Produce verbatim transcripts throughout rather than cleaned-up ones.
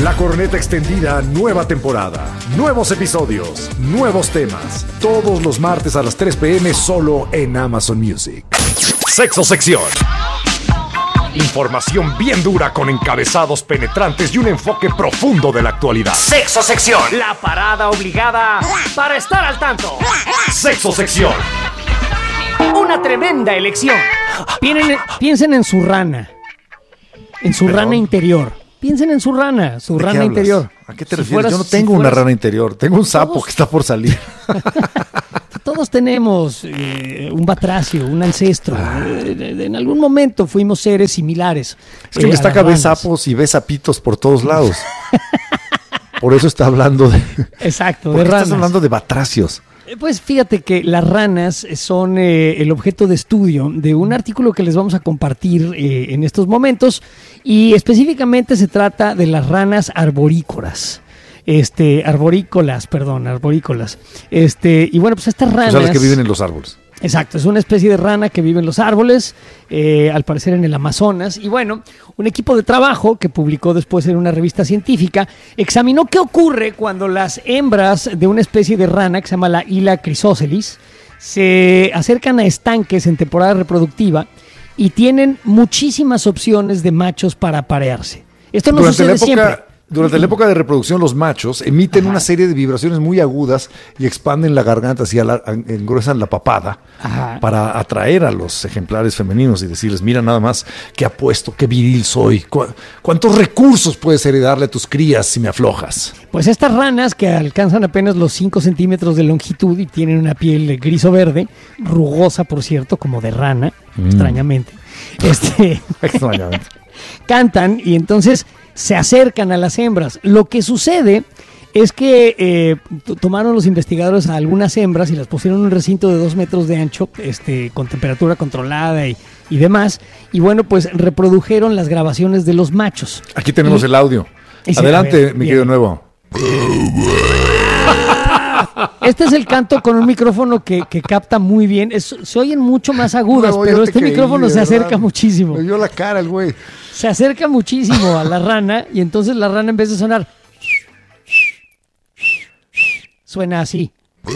La Corneta Extendida, nueva temporada, nuevos episodios, nuevos temas, todos los martes a las tres p.m. solo en Amazon Music. Sexo Sección. Información bien dura con encabezados penetrantes y un enfoque profundo de la actualidad. Sexo Sección. La parada obligada para estar al tanto. Sexo Sección. Una tremenda elección. Piensen, piensen en su rana. En su Perdón. rana interior. Piensen en su rana, su ¿De rana qué hablas? interior. ¿A qué te Si refieres? fueras- Yo no si tengo una fueras- rana interior. Tengo un sapo Todos- que está por salir. Todos tenemos eh, un batracio, un ancestro. Eh, en algún momento fuimos seres similares. Es que eh, me a está las cabeza ranas. sapos y ve sapitos por todos lados. Por eso está hablando de... Exacto, ¿Por de qué ranas. estás hablando de batracios? Eh, Pues fíjate que las ranas son eh, el objeto de estudio de un artículo que les vamos a compartir eh, en estos momentos y específicamente se trata de las ranas arborícolas. Este, arborícolas, perdón, arborícolas. Este, y bueno, pues estas ranas... O sea, las que viven en los árboles. Exacto, es una especie de rana que vive en los árboles, eh, al parecer en el Amazonas. Y bueno, un equipo de trabajo que publicó después en una revista científica examinó qué ocurre cuando las hembras de una especie de rana que se llama la Hyla chrysocelyx se acercan a estanques en temporada reproductiva y tienen muchísimas opciones de machos para aparearse. Esto no Durante la sucede época... siempre. Durante la época de reproducción, los machos emiten Ajá. una serie de vibraciones muy agudas y expanden la garganta, así ala- engruesan la papada Ajá. para atraer a los ejemplares femeninos y decirles, mira nada más qué apuesto, qué viril soy, cu- cuántos recursos puedes heredarle a tus crías si me aflojas. Pues estas ranas que alcanzan apenas los cinco centímetros de longitud y tienen una piel gris o verde, rugosa por cierto, como de rana, Mm. extrañamente, este, Extrañamente. cantan y entonces se acercan a las hembras. Lo que sucede es que eh, t- tomaron los investigadores a algunas hembras y las pusieron en un recinto de dos metros de ancho, este, con temperatura controlada y, y demás, y bueno, pues reprodujeron las grabaciones de los machos. Aquí tenemos Y- el audio. y sí, a Adelante, ver, mi bien. querido Nuevo. Este es el canto con un micrófono que, que capta muy bien. Es- se oyen mucho más agudas, Nuevo, pero yo te este creí, micrófono de se verdad. acerca muchísimo. Me dio la cara el güey. Se acerca muchísimo a la rana y entonces la rana en vez de sonar suena así.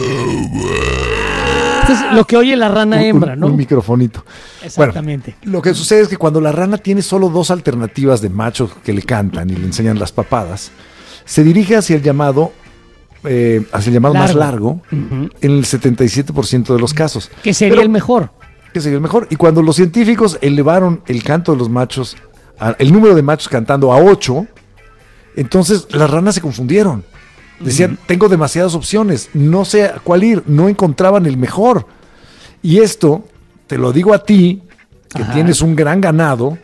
Esto es lo que oye la rana Un- hembra, un, ¿no? un microfonito. Exactamente. Bueno, lo que sucede es que cuando la rana tiene solo dos alternativas de machos que le cantan y le enseñan las papadas, se dirige hacia el llamado, eh, hacia el llamado más Largo. largo Ujú. en el setenta y siete por ciento de los casos. Que sería Pero- el mejor. Que sería el mejor. Y cuando los científicos elevaron el canto de los machos, a- el número de machos cantando a ocho, entonces las ranas se confundieron. Decían, tengo demasiadas opciones, no sé a cuál ir, no encontraban el mejor. Y esto, te lo digo a ti, que Ajá. tienes un gran ganado,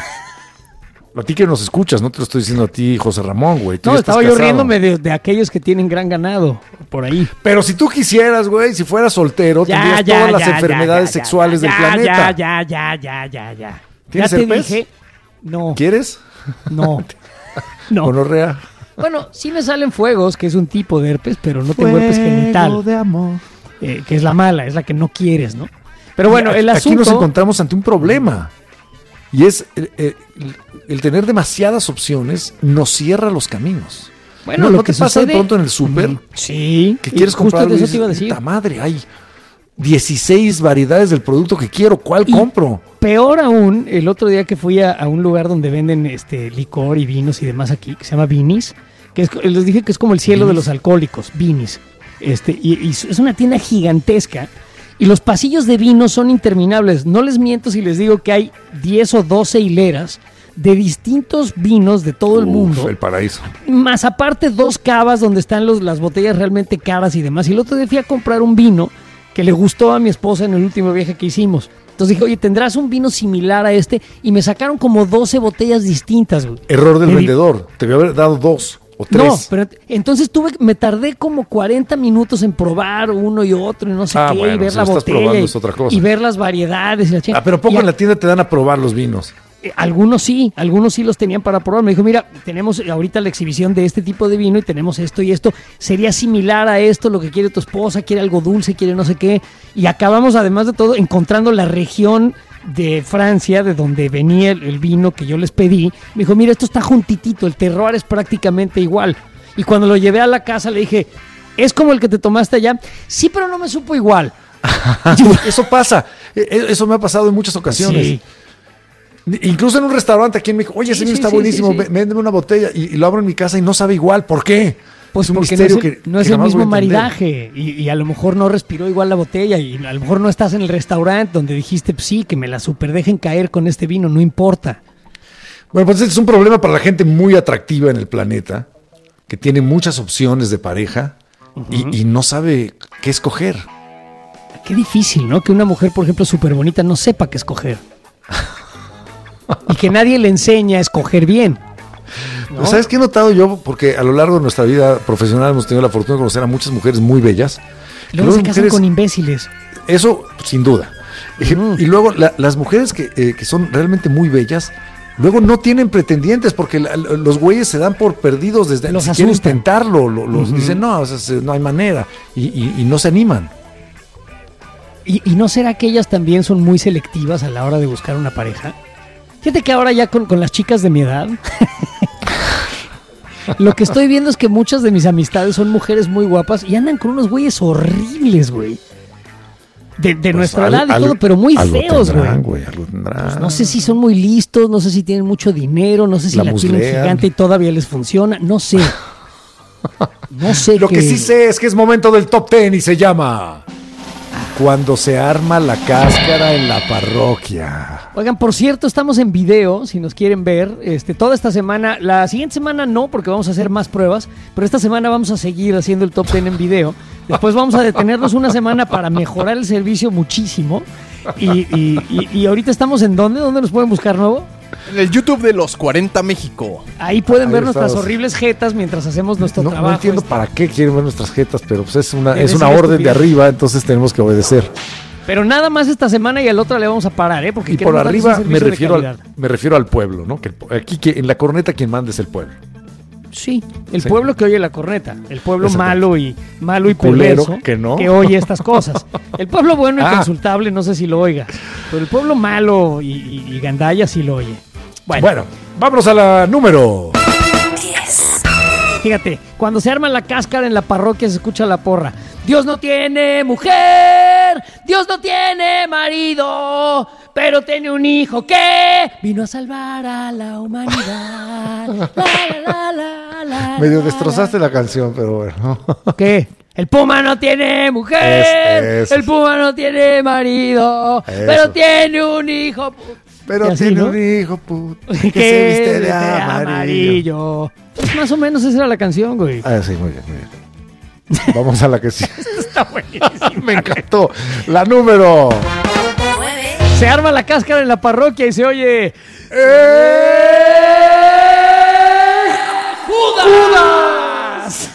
a ti que nos escuchas, no te lo estoy diciendo a ti, José Ramón, güey. tú No, ya estás estaba yo casado. riéndome de, de aquellos que tienen gran ganado por ahí. Pero si tú quisieras, güey, si fueras soltero, tendrías todas las enfermedades ya, sexuales ya, del ya, planeta. Ya, ya, ya, ya, ya. Ya ¿Tienes te herpes? dije. No, ¿Quieres? no. No. Gonorrea. Bueno, sí me salen fuegos, que es un tipo de herpes, pero no tengo herpes genital, de amor. eh, que es la mala, es la que no quieres, ¿no? Pero bueno, el Aquí asunto... nos encontramos ante un problema. Y es el, el- el tener demasiadas opciones nos cierra los caminos. Bueno, ¿No, lo no que te pasa de sucede- pronto en el súper? Mm, Sí. Que y quieres justo comprar de algo y eso te iba a dices, decir. puta madre, hay dieciséis variedades del producto que quiero. ¿Cuál Y compro? Peor aún, el otro día que fui a, a un lugar donde venden este licor y vinos y demás aquí, que se llama Vinis, que es, les dije que es como el cielo de los alcohólicos, Vinis. Este, y, y es una tienda gigantesca y los pasillos de vinos son interminables. No les miento si les digo que hay diez o doce hileras de distintos vinos de todo el Uf, mundo. el paraíso. Más aparte dos cavas donde están los, las botellas realmente caras y demás. Y el otro día fui a comprar un vino que le gustó a mi esposa en el último viaje que hicimos. Entonces dije, oye, ¿tendrás un vino similar a este? Y me sacaron como doce botellas distintas, güey. Error del Me di- vendedor. Te voy a haber dado dos o tres. No, pero entonces tuve, me tardé como cuarenta minutos en probar uno y otro y no sé Ah, qué, bueno, y ver si la lo estás botella probando y, es otra cosa. y ver las variedades y la chingada. Ah, pero poco Y a- en la tienda te dan a probar los vinos. Eh, Algunos sí, algunos sí los tenían para probar. Me dijo, mira, tenemos ahorita la exhibición de este tipo de vino y tenemos esto y esto. Sería similar a esto, lo que quiere tu esposa, quiere algo dulce, quiere no sé qué. Y acabamos, además de todo, encontrando la región de Francia, de donde venía el, el vino que yo les pedí. Me dijo, mira, esto está juntitito, el terroir es prácticamente igual. Y cuando lo llevé a la casa le dije, ¿es como el que te tomaste allá? Sí, pero no me supo igual. Eso pasa, eso me ha pasado en muchas ocasiones. Sí. Incluso en un restaurante aquí en México, oye, ese Sí, vino sí, está sí, buenísimo, sí, sí. véndeme una botella y, y lo abro en mi casa y no sabe igual. ¿Por qué? Pues es un porque no misterio es el, que, no que es el jamás mismo voy a entender. maridaje y, y a lo mejor no respiró igual la botella y a lo mejor no estás en el restaurante donde dijiste, pues sí, que me la super dejen caer con este vino, no importa. Bueno, pues este es un problema para la gente muy atractiva en el planeta, que tiene muchas opciones de pareja uh-huh. y, y no sabe qué escoger. Qué difícil, ¿no? Que una mujer, por ejemplo, súper bonita no sepa qué escoger. Y que nadie le enseña a escoger bien. ¿No? Pues, ¿sabes qué he notado yo? Porque a lo largo de nuestra vida profesional hemos tenido la fortuna de conocer a muchas mujeres muy bellas. Luego se casan con imbéciles. Eso, sin duda. Uh-huh. Y luego la, las mujeres que, eh, que son realmente muy bellas, luego no tienen pretendientes porque la, los güeyes se dan por perdidos desde los si quieren intentarlo. Lo, los uh-huh. dicen, no, o sea, no hay manera. Y, y, y no se animan. ¿Y, ¿Y no será que ellas también son muy selectivas a la hora de buscar una pareja? Fíjate que ahora ya con, con las chicas de mi edad, lo que estoy viendo es que muchas de mis amistades son mujeres muy guapas y andan con unos güeyes horribles, güey. De, de pues nuestra al, edad y al, todo, pero muy feos, tendrán, güey. güey pues no sé si son muy listos, no sé si tienen mucho dinero, no sé si la, la tienen gigante y todavía les funciona, no sé. No sé. Lo qué... que sí sé es que es momento del top ten y se llama... Cuando se arma la cáscara en la parroquia. Oigan, por cierto, estamos en video, si nos quieren ver, este, toda esta semana, la siguiente semana no, porque vamos a hacer más pruebas, pero esta semana vamos a seguir haciendo el top ten en video. Después vamos a detenernos una semana para mejorar el servicio muchísimo. Y, y, y, y ahorita estamos en ¿dónde? ¿Dónde nos pueden buscar nuevo? En el YouTube de Los cuarenta México. Ahí pueden Ahí ver estamos. nuestras horribles jetas mientras hacemos nuestro no, trabajo. No entiendo este. para qué quieren ver nuestras jetas, pero pues es una, Debe es una ser orden estupidez. de arriba, entonces tenemos que obedecer. Pero nada más esta semana y al otro le vamos a parar, ¿eh? Porque y por darles arriba un me servicio de refiero, calidad. al, me refiero al pueblo, ¿no? Que el- aquí que en la corneta quien manda es el pueblo. Sí, el Sí. pueblo que oye la corneta, el pueblo Exacto. malo y malo y Culero, perverso que no. oye estas cosas. El pueblo bueno y Ah. consultable no sé si lo oiga, pero el pueblo malo y, y, y gandalla sí lo oye. Bueno, Bueno, vámonos a la número. fíjate, cuando se arma la cáscara en la parroquia se escucha la porra. Dios no tiene mujer, Dios no tiene marido, pero tiene un hijo que vino a salvar a la humanidad. La, la, la, la, la, Medio la, destrozaste la canción, pero bueno. ¿Qué? El puma no tiene mujer, Es- eso. el puma no tiene marido, Eso. pero tiene un hijo pu- Pero Y así, tiene ¿no? un hijo, puto, que, que se viste de de amarillo. amarillo. Pues más o menos esa era la canción, güey. Ah, sí, muy bien, muy bien. Vamos a la que sí. Está buenísimo. Me encantó. La número. Se arma la cáscara en la parroquia y se oye... ¡Judas!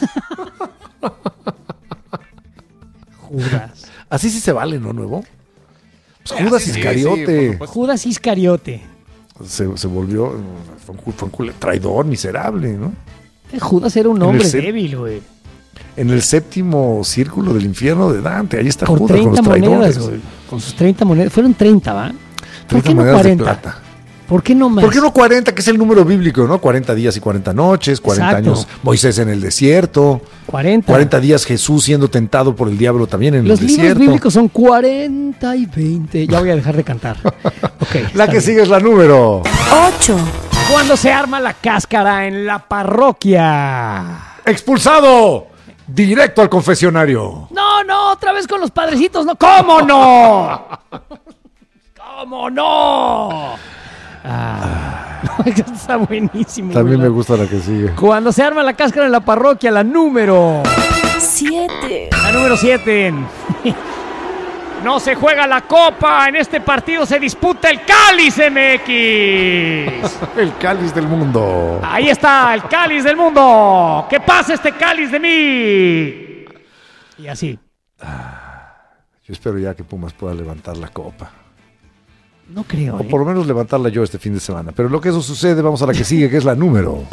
Judas. Así sí se vale, ¿no, nuevo? Pues Sí, Judas sí, sí, Iscariote. sí, por supuesto. Judas Iscariote. se, se volvió. Fue un, cu- fue un cule- traidor, miserable, ¿no? Judas era un En el hombre set- débil, güey. En el séptimo círculo del infierno de Dante. Ahí está Por Judas con treinta los monedas, traidores. güey. Con sus treinta monedas. Fueron treinta, ¿va? ¿Por treinta qué no monedas de cuarenta? plata. ¿Por qué no más? ¿Por qué no cuarenta? Que es el número bíblico, ¿no? cuarenta días y cuarenta noches, cuarenta Exacto. años Moisés en el desierto, cuarenta. cuarenta días Jesús siendo tentado por el diablo también en Los el libros desierto. bíblicos son cuarenta y veinte. Ya voy a dejar de cantar. Okay, La está que bien. sigue es la número. ocho. Cuando se arma la cáscara en la parroquia. ¡Expulsado! Directo al confesionario. No, no, otra vez con los padrecitos, no. ¿Cómo no? ¿Cómo no? Ah, esto está buenísimo. También me ¿verdad? gusta la que sigue. Cuando se arma la cáscara en la parroquia, la número. siete. La número siete. No se juega la copa, en este partido se disputa el Cáliz M X. El cáliz del mundo. Ahí está, el Cáliz del mundo. ¿Qué pasa este Cáliz de mí? Y así. Yo espero ya que Pumas pueda levantar la copa. No creo. O ¿eh? por lo menos levantarla yo este fin de semana. Pero lo que eso sucede, vamos a la que sigue, que es la número.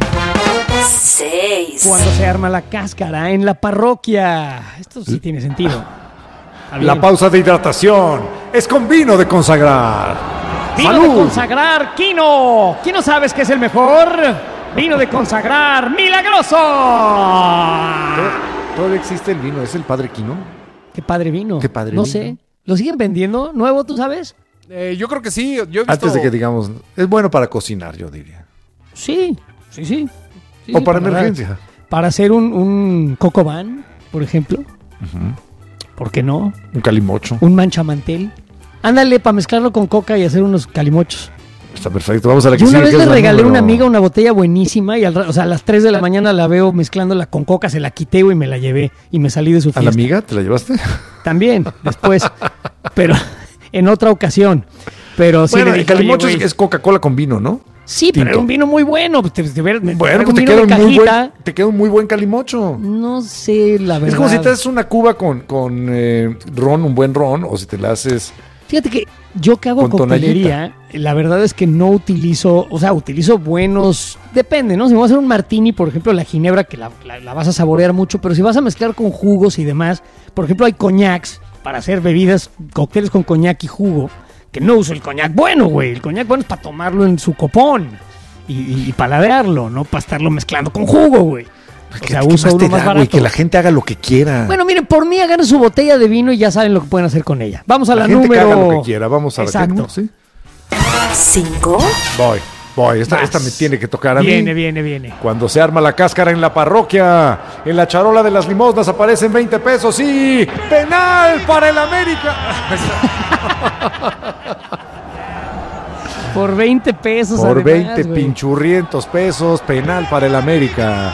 seis. Cuando se arma la cáscara en la parroquia. Esto sí tiene sentido. La pausa de hidratación es con vino de consagrar. Vino ¡Salud! de consagrar, Quino. ¿Quién no sabes que es el mejor? Vino de consagrar, milagroso. Todavía existe el vino, ¿es el Padre Quino? Qué padre vino. Qué padre No vino. sé. ¿Lo siguen vendiendo? ¿Nuevo, tú sabes? Eh, yo creo que sí. Yo he visto... Antes de que digamos, es bueno para cocinar, yo diría. Sí, sí, sí. Sí, o sí, para emergencia. Para hacer un, un coco van, por ejemplo. ¿Por qué no? Un calimocho. Un manchamantel. Ándale, para mezclarlo con coca y hacer unos calimochos. Está perfecto, vamos a la que Yo una sigue, vez que le es la regalé a número- una amiga una botella buenísima y al, ra- o sea, a las tres de la mañana la veo mezclándola con coca, se la quité güey, y me la llevé y me salí de su ¿A fiesta. la amiga te la llevaste? También, después, pero en otra ocasión. Pero sí Bueno, le el dije, calimocho "Oye, es, güey". es Coca-Cola con vino, ¿no? Sí, pero tinto. era un vino muy bueno. Te, te, te, me Bueno, traigo pues te un queda vino un de muy cajita. buen, te queda un muy buen calimocho. No sé, la verdad. Es como si te haces una cuba con, con eh, ron, un buen ron, o si te la haces... Fíjate que yo que hago Con coctelería, la verdad es que no utilizo, o sea, utilizo buenos, depende, ¿no? Si voy a hacer un martini, por ejemplo, la ginebra, que la, la- la vas a saborear mucho, pero si vas a mezclar con jugos y demás, por ejemplo, hay coñacs para hacer bebidas, cócteles con coñac y jugo, que no uso el coñac bueno, güey. El coñac bueno es para tomarlo en su copón y, y, y paladearlo, no para estarlo mezclando con jugo, güey. O ¿Qué- sea, qué uso más uno te más da, güey? barato. Que la gente haga lo que quiera. Bueno, miren, por mí hagan su botella de vino y ya saben lo que pueden hacer con ella. Vamos a la, la gente número... que haga lo que quiera. Vamos a ver qué Exacto. número, ¿sí? cinco, Voy, voy. Esta, Vas. esta me tiene que tocar a Viene, mí. viene, viene. Cuando se arma la cáscara en la parroquia, en la charola de las limosnas aparecen veinte pesos y penal para el América. Por veinte pesos. Por además, veinte güey. pinchurrientos pesos, penal para el América.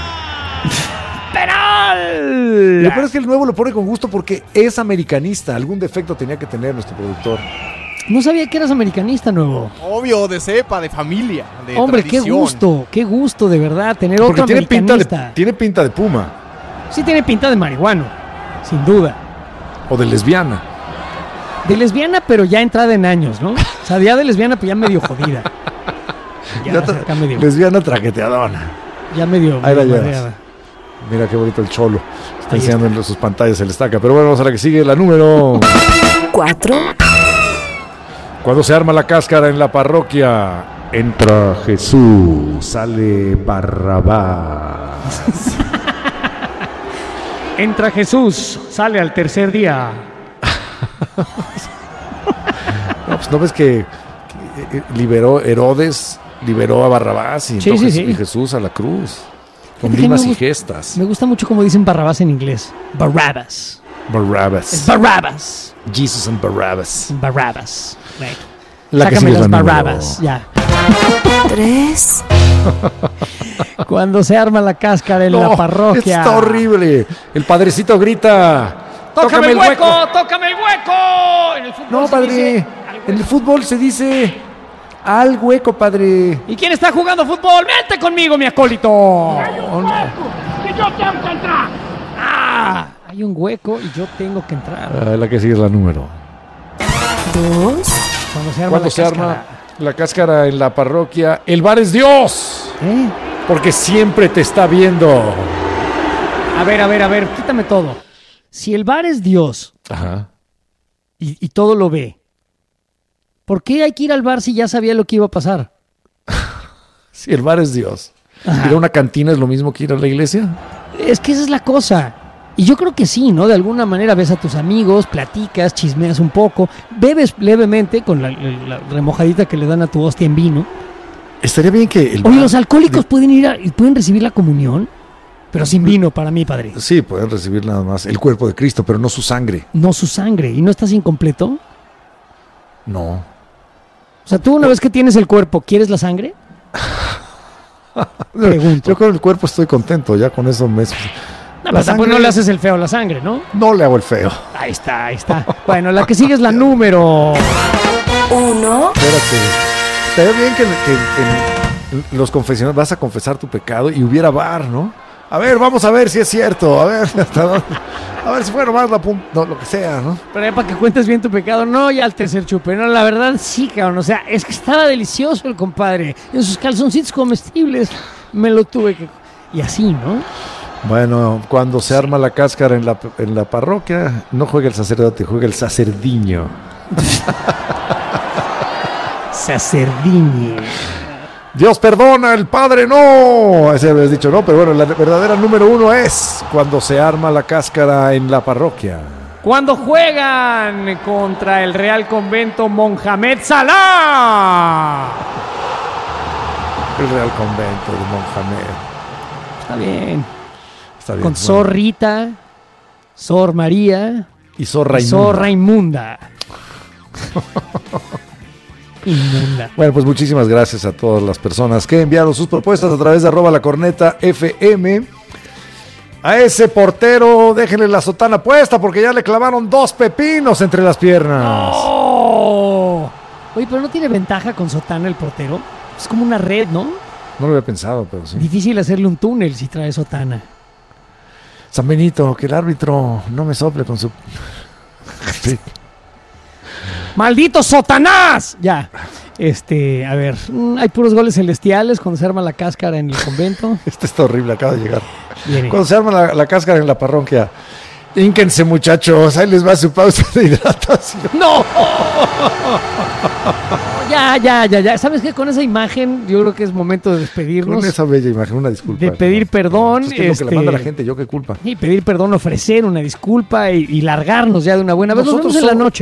¡Penal! Lo peor es que el nuevo lo pone con gusto porque es americanista. Algún defecto tenía que tener nuestro productor. No sabía que eras americanista, nuevo. Obvio, de cepa, de familia, de Hombre, qué tradición. gusto, qué gusto, de verdad, tener Porque otro tiene pinta, americanista. de, tiene pinta de puma Sí tiene pinta de marihuano, sin duda. o de lesbiana. De lesbiana, pero ya entrada en años, ¿no? O sea, ya de lesbiana, pero ya medio jodida. Ya, Ya o sea, tra- acá medio, lesbiana traqueteadona. ya medio, Ahí la medio llevas. madreada. Mira qué bonito el cholo. Está Ahí enseñando en sus pantallas el estaca. Pero bueno, vamos a la que sigue, la número. cuatro, Cuando se arma la cáscara en la parroquia, entra Jesús, sale Barrabás. Entra Jesús, sale al tercer día. No, pues no ves que, que, eh, liberó Herodes, liberó a Barrabás y, Sí, entró sí, Jesús- sí. y Jesús a la cruz. Con Fíjate que limas me y gusta- gestas. Me gusta mucho como dicen Barrabás en inglés. Barabbas. Es Barrabás. Barabbas. Jesus and Barrabás. Barabbas. Right. La que Sácame sigue es las la número- Barabbas, ya. tres, Cuando se arma la cáscara en No, la parroquia. está horrible. El padrecito grita. ¡Tócame el hueco! ¡Tócame el hueco! En el fútbol No, se padre. dice, En el fútbol se dice al hueco, padre. ¿y quién está jugando fútbol? ¡Vente conmigo, mi acólito! ¡Ah! Hay un hueco y yo tengo que entrar. Ah, la que sigue es la número. dos, Cuando se arma Cuando la se cáscara. arma la cáscara en la parroquia, el bar es Dios. ¿Eh? Porque siempre te está viendo. A ver, a ver, a ver, quítame todo. Si el bar es Dios Ajá. y, y todo lo ve, ¿por qué hay que ir al bar si ya sabía lo que iba a pasar? Si el bar es Dios. Ajá. ¿Ir a una cantina es lo mismo que ir a la iglesia? Es que esa es la cosa. Y yo creo que sí, ¿no? De alguna manera ves a tus amigos, platicas, chismeas un poco, bebes levemente con la, la- la remojadita que le dan a tu hostia en vino. Estaría bien que el Oye, bar- los alcohólicos pueden ir a, y pueden recibir la comunión, pero sin vino para mí, padre. Sí, pueden recibir nada más el cuerpo de Cristo, pero no su sangre. No su sangre. ¿Y no estás incompleto? No. O sea, tú una vez que tienes el cuerpo, ¿quieres la sangre? Pregunto. Yo con el cuerpo estoy contento, ya con eso me... No, La pero tampoco sangre- no le haces el feo a la sangre, ¿no? No le hago el feo. Ahí está, ahí está. Bueno, la que sigue es la número. uno, Espérate. Estaría bien que, que en los confesionarios vas a confesar tu pecado y hubiera bar, ¿no? A ver, vamos a ver si es cierto. A ver, hasta dónde- a ver si fue nomás la punta, no, lo que sea, ¿no? Pero ya para que cuentes bien tu pecado, no ya al tercer chupe. No, la verdad sí, cabrón. O sea, es que estaba delicioso el compadre. En sus calzoncitos comestibles me lo tuve que... Y así, ¿no? Bueno, cuando se arma la cáscara en la, en la parroquia, no juega el sacerdote, juega el sacerdiño. Sacerdiño. Dios perdona, el Padre no. Ese habías dicho, no, pero bueno, la verdadera número uno es cuando se arma la cáscara en la parroquia. Cuando juegan contra el Real Convento Mohamed Salah. El Real Convento de Mohamed. Está bien. Está bien. Con Bueno. Sor Rita, Sor María Y Sor y Raimunda. Sor Raimunda. Inmunda. Bueno, pues muchísimas gracias a todas las personas que enviaron sus propuestas a través de arroba la corneta F M. A ese portero déjenle la sotana puesta porque ya le clavaron dos pepinos entre las piernas. ¡Oh! Oye, pero no tiene ventaja con sotana el portero. Es como una red, ¿no? No lo había pensado, pero sí. Difícil hacerle un túnel si trae sotana. San Benito, que el árbitro no me sople con su... Sí. ¡Maldito Sotanás! Ya. Este, a ver, mm, hay puros goles celestiales cuando se arma la cáscara en el convento. Este está horrible, acaba de llegar. Viene. Cuando se arma la, la cáscara en la parroquia, ínquense muchachos, ahí les va su pausa de hidratación. ¡No! Ya, ya, ya, ya. ¿Sabes qué? Con esa imagen yo creo que es momento de despedirnos. Con esa bella imagen, una disculpa. De pedir perdón, Es que es lo que este- le manda la gente, yo qué culpa. Y pedir perdón, ofrecer una disculpa y, y largarnos ya de una buena vez. Nos Nosotros vemos en la somos- noche.